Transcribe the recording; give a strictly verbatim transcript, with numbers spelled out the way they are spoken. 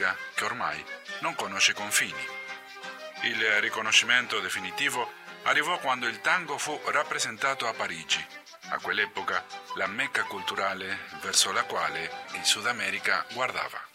che ormai non conosce confini. Il riconoscimento definitivo arrivò quando il tango fu rappresentato a Parigi, a quell'epoca la mecca culturale verso la quale il Sud America guardava.